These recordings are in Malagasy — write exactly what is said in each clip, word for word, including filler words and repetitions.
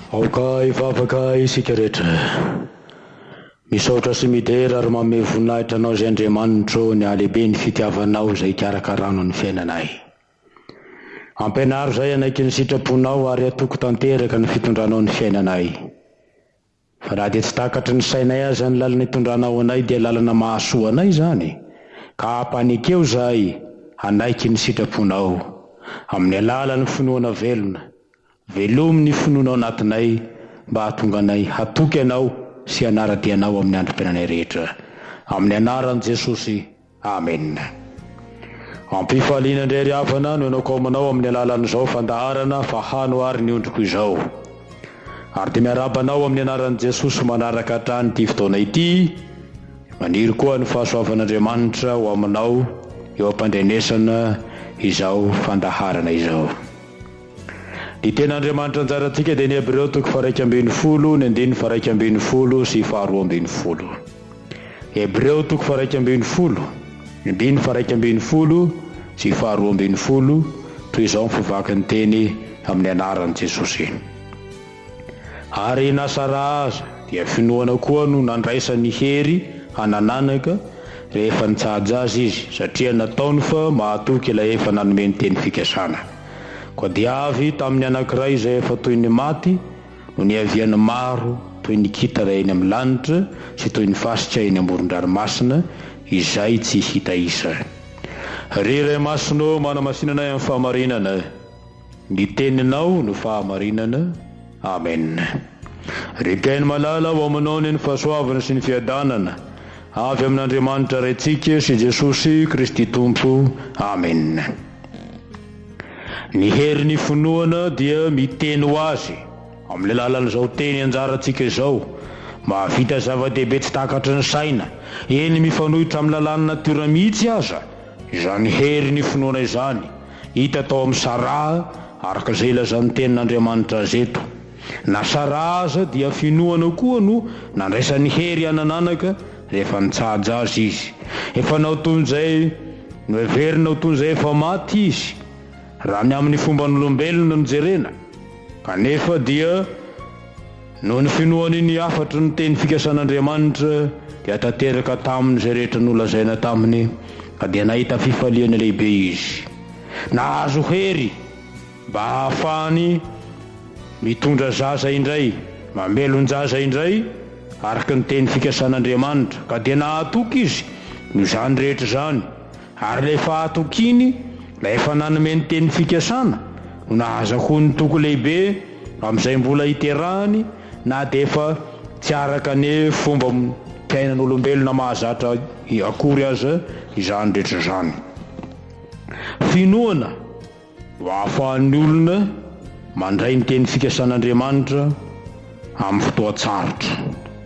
aoka ivavaka isika rehetra misaotra sy midera ary manome voninahitra anao izay Andriamanitro ny alehibe ny fitiavanao izay ikarakarano ny fiainanay. Ampianaro izay anaiky ny sitraponao ary atoko tanteraka ny fitondranao ny fiainanay. Fa raha dia tsy takatry ny sainay azy ny lalana itondranao anay dia lalana mahasoa anay izany. Ka ampanikeo izahay anaiky ny sitraponao amin'ny alalan'ny finoana velona. Velomy ny finoanao anatinay mba hahatonga anay hatoky anao sy hanaradianao amin'ny androm-piainanay rehetra. Amin'ny anaran'i Jesosy. Amen. Ampifaliana indray ry havana no ianao kaomanao amin'ny alalan'izao fandaharana fahano ary ny ondriko izao. Ary dia miarabanao amin'ny anaran'i Jesosy manaraka hatrany ity fotoana ity. Maniry koa ny fahasoavan'Andriamanitra ho aminao eo am-pandrenesana izao fandaharana izao. Ny ten'Andriamanitra anjarantsika dia ny Hebreo toko faraika ambin'ny folo ny andiny faraika ambin'ny folo sy faharoa ambin'ny folo. Hebreo toko faraika ambin'ny folo ny andiny faraika ambin'ny folo sy faharoa ambin'ny folo toy izao ny fivaky ny teny amin'ny anaran'i Jesosy. Ary nasara aza dia finoana koa no nandraisany hery hanananaka rehefa nitsaja azy izy satria nataony fa mahatoky ilay efa nanome ny teny fikasana. Koa dia avy tamin'ny anankiray izay efa toy ny maty no niaviany maro toy ny kitana eny amin'ny lanitra sy toy ny fasika eny amoron-dranomasina izay tsy hita isa. Ry Ray Masinao manamasinanay amin'ny fahamarinana, ny teninao no fahamarinana. Amen. Rikainy malala ho aminao ny fahasoavana sy ny fiadanana avy amin'Andriamanitra raintsika sy Jesosy Kristy Tompo. Amen. Ny herin'ny finoana dia miteny ho azy amin'ny alalan'izao teny anjarantsika izao mahavita zava-dehibe tsy takatry ny saina, eny mifanohitra amin'ny lalàna natiora mihitsy aza izany herin'ny finoana izany hita tao amin'ny Sara araka izay ilazan'ny tenin'Andriamanitra azy eto. Na Sara aza dia finoana koa no nandraisan'ny hery hanananaka rehefa nitsaja azy izy. Efa naoton'izay no heverina naoton'izay efa maty izy raha ny amin'ny fomba n'olombelona no jerena, kanefa dia no ny finoany ny afatry ny teny fikasan'Andriamanitra dia tanteraka tamin'izay rehetra nolazaina taminy ka dia nahita fifaliana lehibe izy. Nahazo hery mba hahafahany mitondra zaza indray, mamelon-jaza indray araka ny teny fikasan'Andriamanitra, ka dia nahatoky izy no izany rehetra izany. Ary rehefa hatoky iny la efa nanome ny teny fikasana no nahazako ny toko lehibe amin'izay mbola hiterahany na dia efa tsy araka ny fomba fiainan'olombelona mahazatra akory aza izany rehetra izany. Finoana ho ahafahan'ny olona mandray ny teny fikasan'Andriamanitra amin'ny fotoan-tsarotra.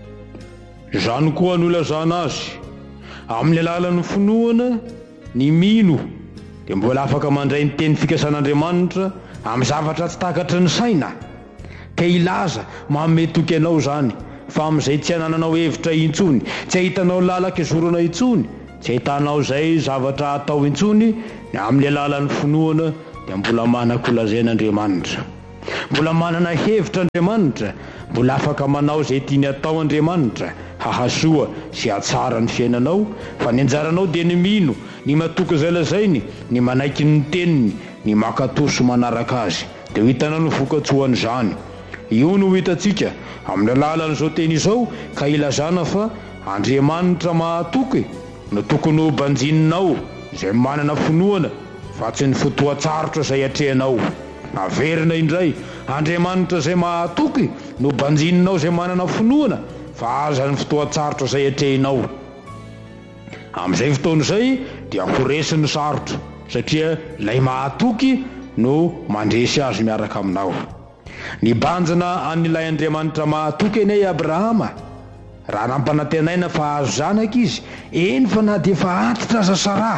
Izany koa no ilazana azy amin'ny alalan'ny finoana ny mino dia mbola afaka mandray ny teny fikasan'Andriamanitra amin'ny zavatra tsy takatry ny saina. Ka ilaza mametoky anao izany fa amin'izay tsy hanananao hevitra intsony, tsy ahitanao lalaka izorana intsony, tsy ahitanao izay zavatra atao intsony, amin'ny alalan'ny finoana dia mbola manan-kolazain'Andriamanitra, mbola manana hevitra Andriamanitra, mbola afaka manao izay tiany atao Andriamanitra hahasoa sy hatsara ny fiainanao. Fa ny anjaranao dia ny mino, ny matoky izay lazainy, ny manaiky ny teniny, ny makatoso manaraka azy, dia ho hitanao ny vokatsoan'izany. Io no hitantsika amin'ny alalan'izao teny izao, ka ilazana fa Andriamanitra mahatoky no tokony ho banjininao izay manana finoana fa tsy ny fotoan-tsarotra izay hatrehanao. Averina indray, Andriamanitra izay mahatoky no banjininao izay manana finoana fa aza ny fotoan-tsarotra izay hatrehinao. Amin'izay fotoan'izay dia horesiny sarotra satria ilay mahatoky no mandresy azy miaraka aminao. Nibanjina an'ilay Andriamanitra mahatoky anay Abrahama raha nampanantenaina fa azo zanaka izy, eny fa na dia efa antitra aza Sara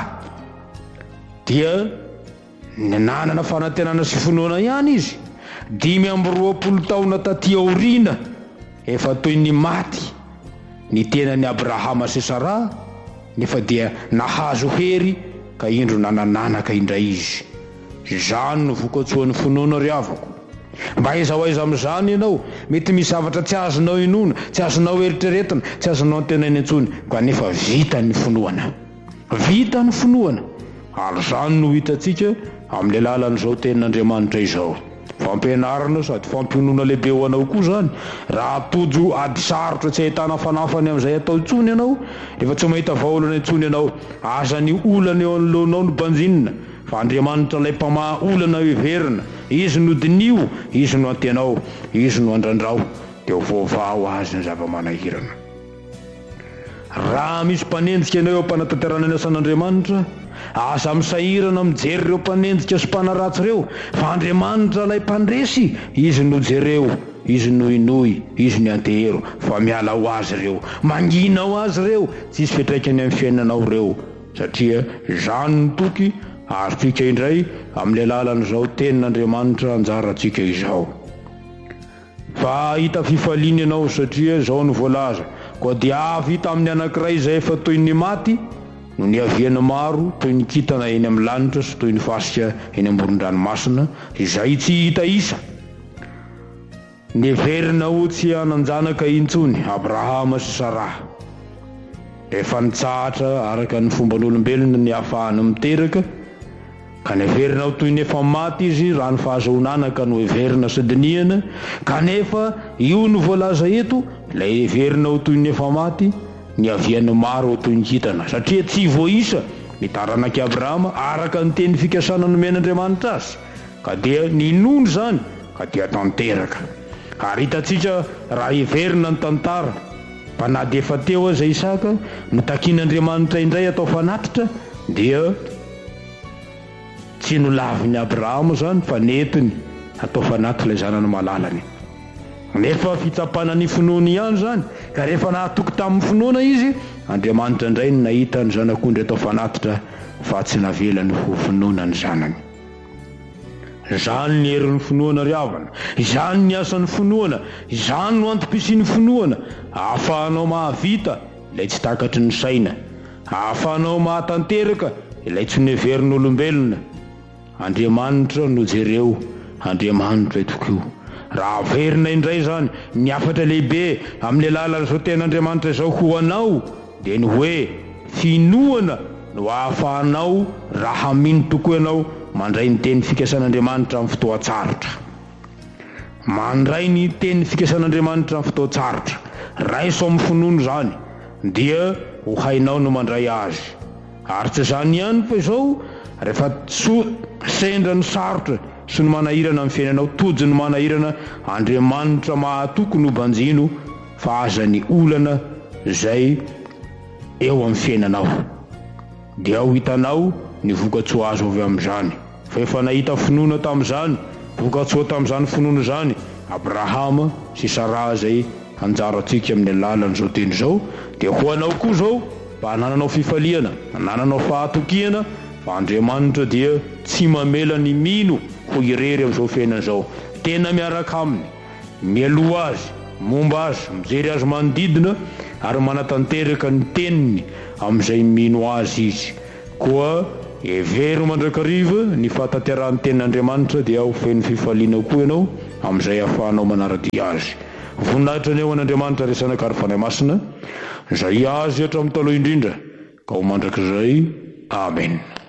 dia nanana fanantenana sy finoana ihany izy. Dimy amby roapolo taona taty aoriana efa toy ny maty ny tenan'ny Abrahama sy Sara, nefa dia nahazo hery ka indro nanananaka indray izy. Izany no vokatsoan'ny finoana ry havako. mba aiza aiza amin'izany ianao mety misy zavatra tsy azonao inona, tsy azonao eritreretina, tsy azonao antenainy intsony, kanefa vita ny finoana, vita ny finoana. Ary izany no hitantsika amin'ny alalan'izao tenin'Andriamanitra izao. Fampianarana sady fampionona lehibe ho anao koa zany. Raha tojo ady sarotra tsy ahitana fanafany amin'izay atao intsony ianao, rehefa tsy mahita vahaolana intsony ianao, aza ny olana eo anoloanao no banjinina, fa Andriamanitra ilay mpamaha olana heverina, izy no dinio, izy no antenao, izy no andrandrao, dia ho vaovao azy ny zava-manahirana. Raha misy mpanenjika ianao eo am-panatanterana ny asan'Andriamanitra, aza misahirana mijery ireo mpanenjika sy mpanaratsy ireo, fa Andriamanitra ilay mpandresy, izy no jereo, izy no inoy, izy no antehero, fa miala ho azy ireo, mangina ho azy ireo, tsy isy fiantraikany amin'ny fiainanao ireo, satria izany no toky azotsika indray amin'ny alalan'izao tenin'Andriamanitra anjarantsika izao. Fa hita fifaliana ianao satria izao no voalaza, koa dia avy hita amin'ny anankiray izay efa toy ny maty no ny aviana maro toy ny kintana eny amin'ny lanitra sy toy ny fasika eny amoron-dranomasina izay tsy hita isa. Neverina ho tsy hananjanaka intsony Abrahama sy Sara, rehefa nitsahatra araka ny fomban'olombelona ny ahafahana miteraka, ka neverina ho toy ny efa maty izy raha ny fahazonanaka no heverina sy dinihana, kanefa io no voalaza eto, ilay heverina ho toy ny efa maty, ny aviany maro ho toy ny kintana, satria tsy voaisa ny taranak'i Abrahama araka ny teny fikasana nomen'Andriamanitra azy, ka dia ninony zany ka dia tanteraka. Ary hitantsika raha heverina ny tantara, mpanady efa teo aza Isaka no takian'Andriamanitra indray atao fanatitra, dia tsy nolavin'ny Abrahama zany fa netiny atao fanatitra ilay zanany malalany. Nefa fitsapana ny finoana ihany zany, ka rehefa nahatoky tamin'ny finoana izy, Andriamanitra indray no nahita ny zanak'ondry atao fanatitra fa tsy navelany ho finoana ny zanany. Izany ny herin'ny finoana ry havana, izany ny asan'ny finoana, izany no antom-pisian'ny finoana, ahafahanao mahavita ilay tsy takatry ny saina, ahafahanao mahatanteraka ilay tsy neverin'olombelona. Andriamanitra no jereo, Andriamanitra itokio. Raha averina indray zany ny afatra lehibe amin'ny alalan'izao tenin'Andriamanitra izao ho anao, dia ny hoe finoana no ahafahanao raha mino tokoa ianao mandray ny teny fikasan'Andriamanitra amin'ny fotoan-tsarotra. Mandray ny teny fikasan'Andriamanitra amin'ny fotoan-tsarotra, raiso amin'ny finoana zany, dia ho hainao no mandray azy. Ary tsy zany ihany fa izao, rehefa tso sendra ny sarotra sy ny manahirana amin'ny fiainanao, tojo ny manahirana, Andriamanitra mahatoko no banjino fa aza ny olana izay eo amin'ny fiainanao, dia ao hitanao ny vokatsoa azo avy amin'izany. Fa efa nahita finoana tamin'izany, vokatsoa tamin'izany finoana zany Abrahama sy Sara zay anjarantsika amin'ny alalan'izao teny izao, dia ho anao koa zao mba nananao fifaliana, nananao fahatokiana, fa Andriamanitra dia tsy mamela ny mino ho irery amin'izao fiainana izao. Tena miaraka aminy, mialoha azy, momba azy, mijery azy manodidina ary manatanteraka ny teniny amin'izay mino azy izy. Koa hevery mandrakariva ny fahatanterahany tenin'Andriamanitra, dia ho feno fifaliana koa ianao amin'izay ahafahanao manaradia azy. Voninahitra ny eo an'Andriamanitra resana kary fanahy masina, izay azy hatramin'ny taloha indrindra, ka ho mandrakizay. Amen.